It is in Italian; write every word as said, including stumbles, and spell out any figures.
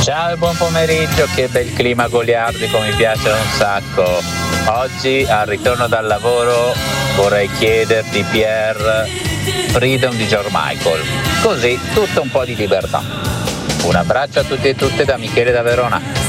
Ciao e buon pomeriggio, che bel clima goliardico, mi piace un sacco. Oggi al ritorno dal lavoro vorrei chiederti, Pierre, Freedom di George Michael, così tutto un po' di libertà. Un abbraccio a tutti e tutte da Michele da Verona.